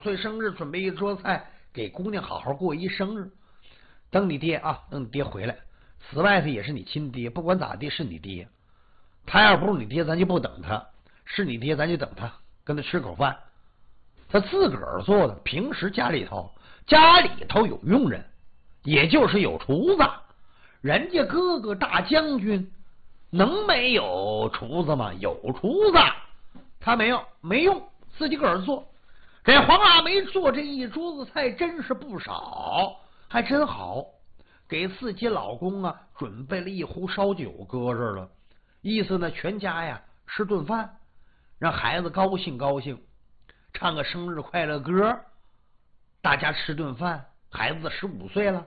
岁生日准备一桌菜，给姑娘好好过一生日。等你爹啊，等你爹回来，死外头也是你亲爹，不管咋地是你爹。他要不是你爹，咱就不等他；是你爹，咱就等他，跟他吃口饭。他自个儿做的，平时家里头有佣人，也就是有厨子。人家哥哥大将军能没有厨子吗？有厨子，他没有，没用，自己个儿做。这黄阿梅做这一桌子菜真是不少，还真好，给自己老公啊准备了一壶烧酒搁这了，意思呢全家呀吃顿饭，让孩子高兴高兴，唱个生日快乐歌，大家吃顿饭。孩子15岁了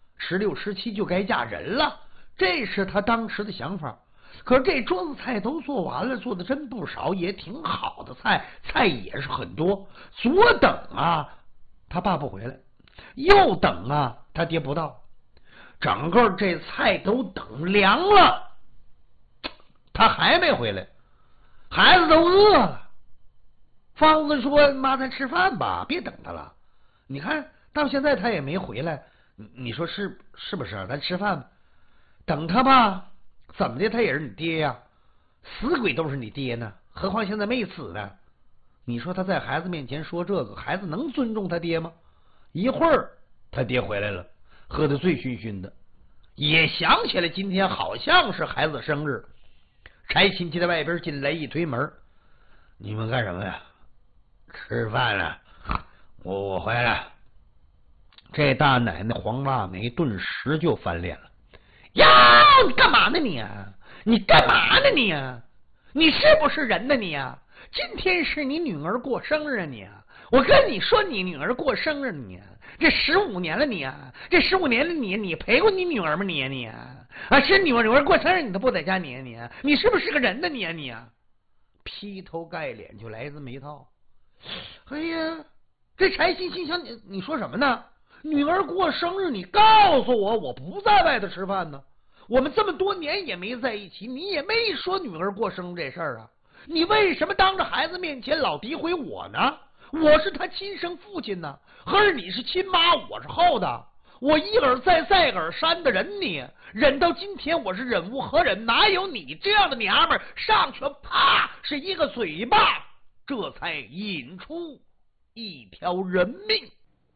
，16、17就该嫁人了，这是他当时的想法。可是这桌子菜都做完了，做的真不少，也挺好的菜，菜也是很多。左等啊他爸不回来，右等啊他爹不到，整个这菜都等凉了，他还没回来，孩子都饿了。方子说：“妈，咱吃饭吧，别等他了。你看到现在他也没回来，你说是不是？咱吃饭吧，等他吧。怎么的？他也是你爹呀，死鬼都是你爹呢，何况现在没死呢？你说他在孩子面前说这个，孩子能尊重他爹吗？”一会儿他爹回来了，喝得醉醺醺的，也想起来今天好像是孩子生日。柴亲戚在外边进来一推门：“你们干什么呀？”“吃饭了。”“我回来。”这大奶奶黄腊梅顿时就翻脸了：“呀，你干嘛呢你啊？你干嘛呢你啊？你是不是人呢你啊？今天是你女儿过生日啊你啊！我跟你说，你女儿过生日你啊，这15年了你啊，这15年了你陪过你女儿吗你啊？是女儿过生日你都不在家你是不是个人呢你啊？”劈头盖脸就来自没套。哎呀，这柴心心想你说什么呢？女儿过生日，你告诉我，我不在外头吃饭呢。我们这么多年也没在一起，你也没说女儿过生日这事儿啊。你为什么当着孩子面前老诋毁我呢？我是他亲生父亲呢，而你是亲妈，我是后的。我一而再再而三的忍你，忍到今天我是忍无可忍，哪有你这样的娘们儿上去啪是一个嘴巴，这才引出一条人命。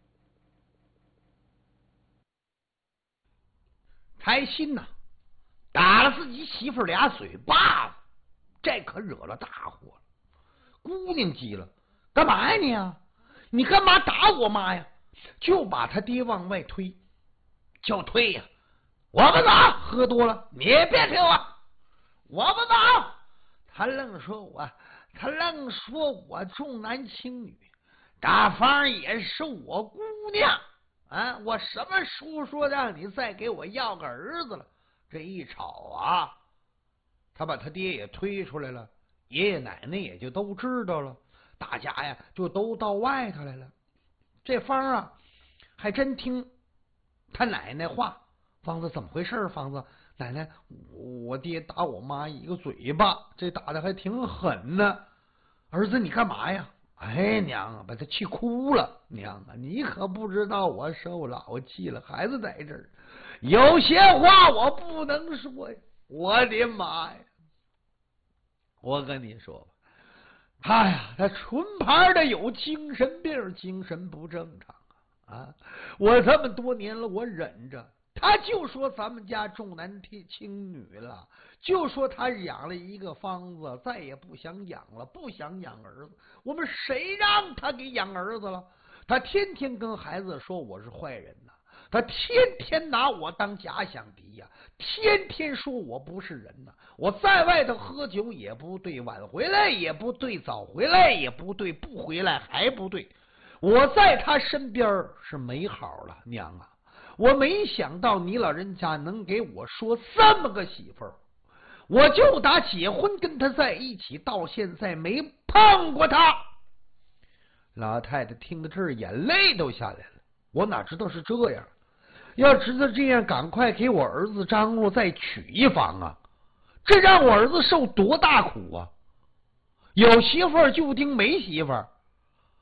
柴心呐，打了自己媳妇俩嘴巴子，这可惹了大祸了。姑娘急了：“干嘛呀你啊？你干嘛打我妈呀？”就把他爹往外推，就推呀！我不走，喝多了你也别推我不走。他愣说我重男轻女，大方也是我姑娘啊！我什么书说让你再给我要个儿子了？这一吵啊，他把他爹也推出来了，爷爷奶奶也就都知道了，大家呀就都到外头来了。这方啊还真听他奶奶话。方子怎么回事？方子奶奶，我爹打我妈一个嘴巴，这打的还挺狠呢。儿子你干嘛呀？哎娘啊，把他气哭了。娘啊，你可不知道我受老气了，孩子在这儿，有些话我不能说呀。我的妈呀，我跟你说吧，他纯牌的有精神病，精神不正常啊！我这么多年了，我忍着，他就说咱们家重男轻女了，就说他养了一个方子，再也不想养了，不想养儿子。我们谁让他给养儿子了？他天天跟孩子说我是坏人呐，他天天拿我当假想敌呀，天天说我不是人呐。我在外头喝酒也不对，晚回来也不对，早回来也不对，不回来还不对。我在他身边是没好了，娘啊！我没想到你老人家能给我说这么个媳妇儿，我就打结婚跟他在一起到现在没碰过他。老太太听到这儿，眼泪都下来了。我哪知道是这样？要知道这样，赶快给我儿子张罗再娶一房啊！这让我儿子受多大苦啊！有媳妇儿就盯没媳妇儿。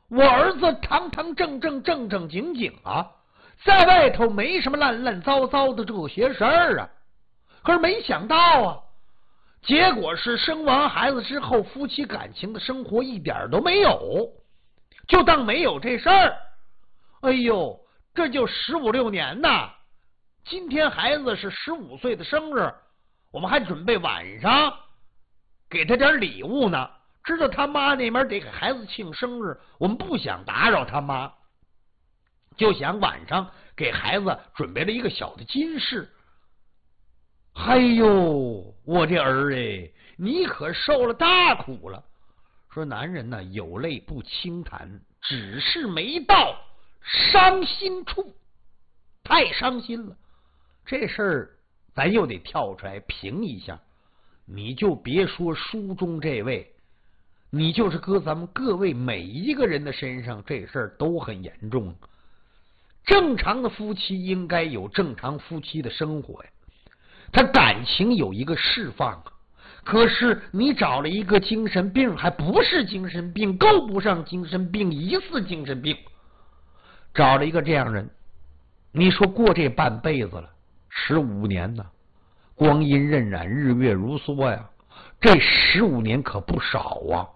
我儿子堂堂正正正正经经啊，在外头没什么烂烂糟糟的这些事儿啊。可是没想到啊，结果是生完孩子之后，夫妻感情的生活一点都没有，就当没有这事儿。哎呦，这就15、16年呐！今天孩子是15岁的生日，我们还准备晚上给他点礼物呢。知道他妈那边得给孩子庆生日，我们不想打扰他妈，就想晚上给孩子准备了一个小的金饰。哎呦，我这儿哎，你可受了大苦了。说男人呢，有泪不轻弹，只是没到伤心处，太伤心了。这事儿咱又得跳出来评一下。你就别说书中这位，你就是搁咱们各位每一个人的身上，这事儿都很严重。正常的夫妻应该有正常夫妻的生活呀，他感情有一个释放。可是你找了一个精神病，还不是精神病，够不上精神病，疑似精神病，找了一个这样人，你说过这半辈子了，15年呢，光阴荏苒，日月如梭呀，这15年可不少啊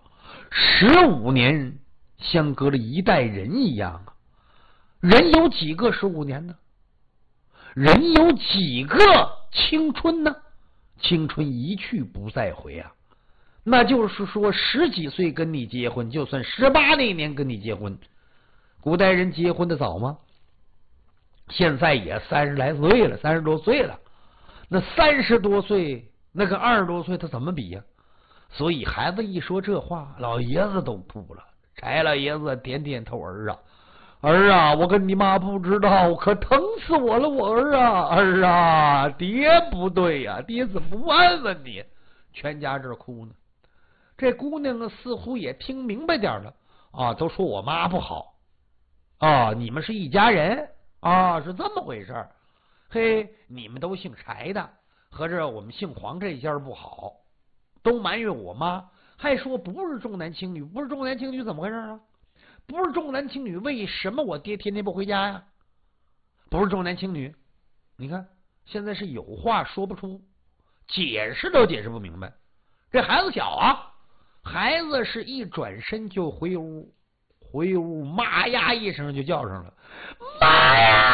，15年像隔了一代人一样啊。人有几个15年呢？人有几个青春呢？青春一去不再回啊！那就是说10几岁跟你结婚，就算18那年跟你结婚，古代人结婚的早吗？现在也30来岁了，30多岁了，那30多岁那跟20多岁他怎么比呀？所以孩子一说这话，老爷子都哭了。柴老爷子点点头，儿啊，我跟你妈不知道，可疼死我了，我儿啊，爹不对呀，爹怎么不问问你？全家这哭呢。这姑娘呢，似乎也听明白点了啊，都说我妈不好啊，你们是一家人啊，是这么回事。嘿，你们都姓柴的，合着我们姓黄这家不好，都埋怨我妈，还说不是重男轻女，不是重男轻女怎么回事啊？不是重男轻女，为什么我爹天天不回家呀？不是重男轻女，你看现在是有话说不出，解释都解释不明白。这孩子小啊，孩子是一转身就回屋，妈呀一声就叫上了，妈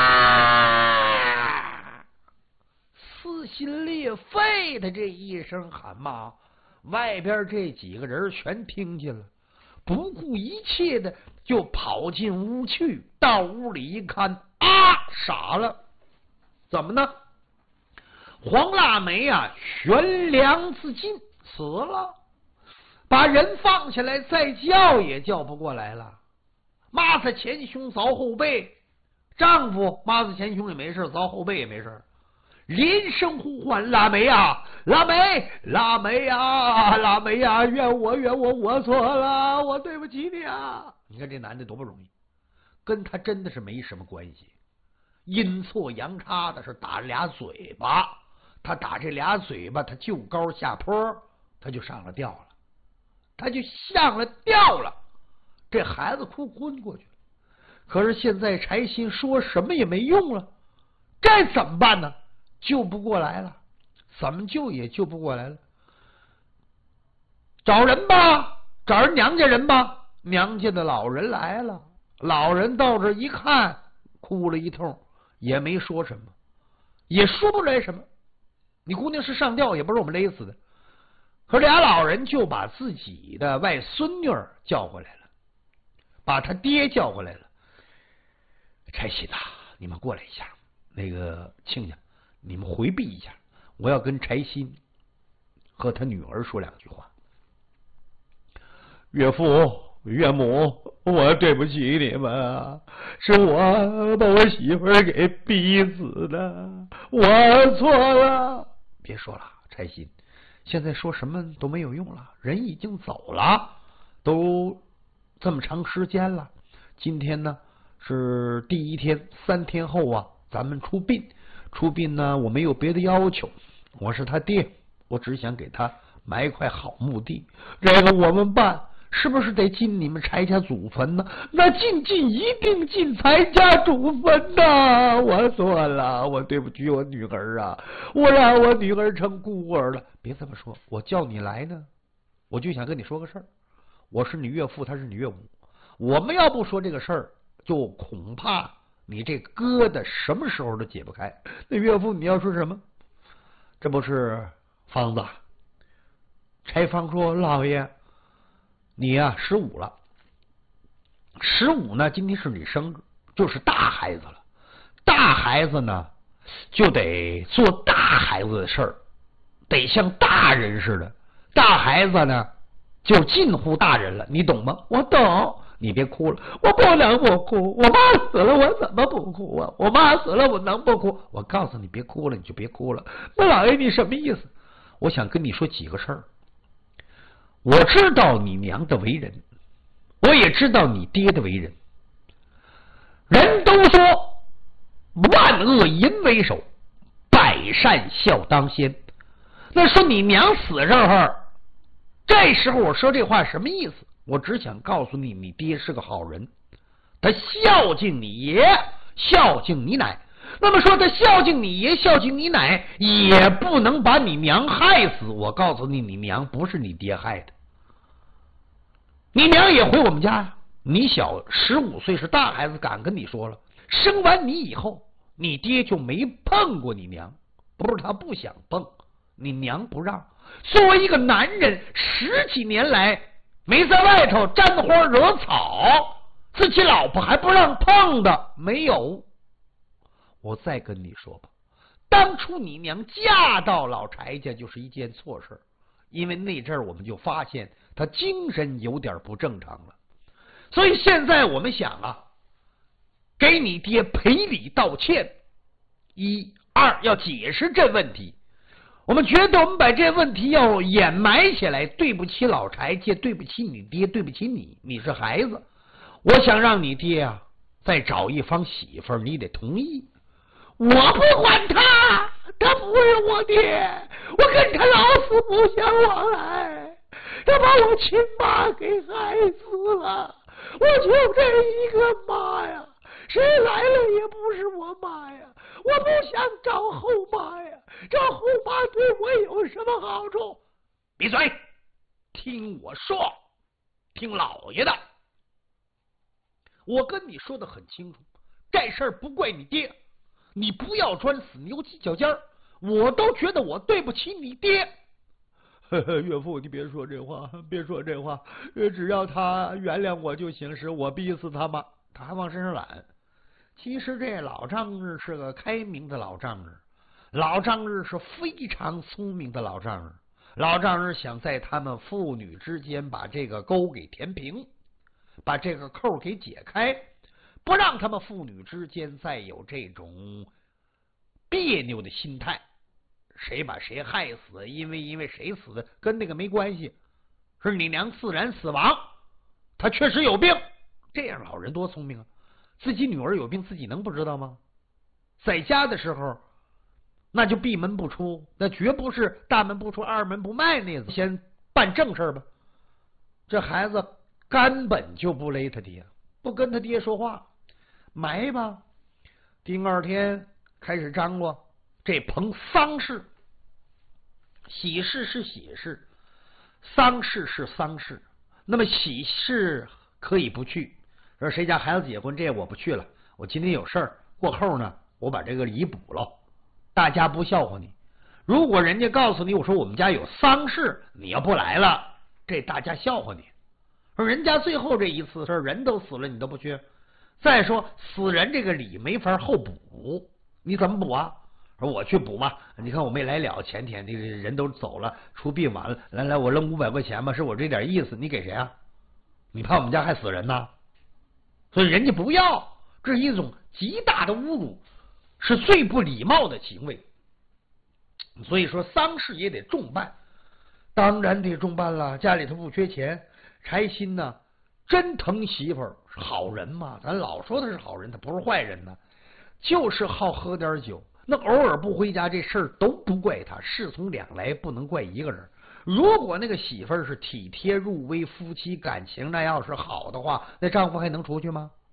呀！撕心裂肺的这一声喊骂，外边这几个人全听见了，不顾一切的就跑进屋去。到屋里一看啊，傻了，怎么呢？黄腊梅啊，悬梁自尽，死了。把人放下来再叫也叫不过来了，抹他前胸凿后背，丈夫抹他前胸也没事，凿后背也没事，连声呼唤：腊梅啊，腊梅，腊梅啊，腊梅啊，怨我，我错了，我对不起你啊！你看这男的多不容易，跟他真的是没什么关系，阴错阳差的是打俩嘴巴，他打这俩嘴巴，他就高下坡，他就上了吊了，这孩子哭昏过去了。可是现在柴心说什么也没用了，这怎么办呢？救不过来了，怎么救也救不过来了。找人吧，找人娘家人吧。娘家的老人来了，老人到这一看，哭了一通，也没说什么，也说不出来什么。你姑娘是上吊，也不是我们勒死的。可俩老人就把自己的外孙女叫回来了，把他爹叫回来了。柴喜呐，你们过来一下，那个亲家，你们回避一下，我要跟柴心和他女儿说两句话。岳父岳母，我对不起你们，是我把我媳妇儿给逼死的，我错了。别说了，柴心，现在说什么都没有用了，人已经走了，都这么长时间了。今天呢是第一天，3天后啊咱们出殡。出殡呢我没有别的要求，我是他爹，我只想给他埋块好墓地，这个我们办。 是不是得进你们柴家祖坟呢？那进一定进柴家祖坟呐！我错了，我对不起我女儿啊，我让我女儿成孤儿了。别这么说，我叫你来呢，我就想跟你说个事儿。我是你岳父，他是你岳母，我们要不说这个事儿，就恐怕你这疙瘩什么时候都解不开。那岳父，你要说什么？这不是方子？柴方说：“老爷，你呀15了，15呢，今天是你生日，就是大孩子了。大孩子呢，就得做大孩子的事儿，得像大人似的。大孩子呢，就近乎大人了，你懂吗？我懂。你别哭了，我不能不哭。我妈死了，我怎么不哭啊？我妈死了，我能不哭？我告诉你，别哭了，你就别哭了。那老爷，你什么意思？我想跟你说几个事儿。我知道你娘的为人，我也知道你爹的为人。人都说万恶淫为首，百善孝当先。那说你娘死这儿，这时候我说这话什么意思？我只想告诉你，你爹是个好人，他孝敬你爷，孝敬你奶。那么说他孝敬你爷，孝敬你奶，也不能把你娘害死。我告诉你，你娘不是你爹害的，你娘也回我们家呀。你小15岁是大孩子，敢跟你说了，生完你以后，你爹就没碰过你娘，不是他不想碰，你娘不让。作为一个男人，10几年来没在外头沾花惹草，自己老婆还不让碰的没有。我再跟你说吧，当初你娘嫁到老柴家就是一件错事，因为那阵儿我们就发现她精神有点不正常了。所以现在我们想啊，给你爹赔礼道歉，1、2要解释这问题。我们觉得我们把这问题要掩埋起来，对不起老柴家，对不起你爹，对不起你，你是孩子。我想让你爹啊再找一房媳妇儿，你得同意。我不管他，他不是我爹，我跟他老死不相往来，他把我亲妈给害死了，我就这一个妈呀，谁来了也不是我妈呀，我不想找后妈呀，找后妈对我有什么好处？闭嘴，听我说，听老爷的。我跟你说的很清楚，这事儿不怪你爹，你不要钻死牛犄角尖儿，我都觉得我对不起你爹。岳父，你别说这话，别说这话，只要他原谅我就行，是我逼死他吧。他还往身上揽。其实这老丈人是个开明的老丈人，老丈人是非常聪明的老丈人。老丈人想在他们父女之间把这个沟给填平，把这个扣给解开，不让他们父女之间再有这种别扭的心态。谁把谁害死，因为谁死的跟那个没关系，是你娘自然死亡，她确实有病。这样老人多聪明啊，自己女儿有病自己能不知道吗？在家的时候那就闭门不出，那绝不是大门不出二门不迈那子，先办正事吧。这孩子根本就不勒他爹，不跟他爹说话，埋吧。第2天开始张罗这棚丧事，喜事是喜事，丧事是丧事。那么喜事可以不去，说谁家孩子结婚，这我不去了，我今天有事儿，过后呢我把这个礼补了，大家不笑话你。如果人家告诉你，我说我们家有丧事，你要不来了，这大家笑话你。说人家最后这一次事人都死了，你都不去。再说死人这个礼没法后补，你怎么补啊？说我去补吧，你看我没来了，前天这个人都走了，出殡晚了，来我扔500块钱吧，是我这点意思，你给谁啊？你怕我们家还死人呢？所以人家不要，这是一种极大的侮辱，是最不礼貌的行为。所以说丧事也得重办，当然得重办了，家里头不缺钱。柴新呢真疼媳妇儿，是好人嘛，咱老说他是好人，他不是坏人呢，就是好喝点酒。那偶尔不回家这事儿都不怪他，事从2来，不能怪一个人。 如果那个媳妇儿是体贴入微，夫妻感情那要是好的话，那丈夫还能出去吗？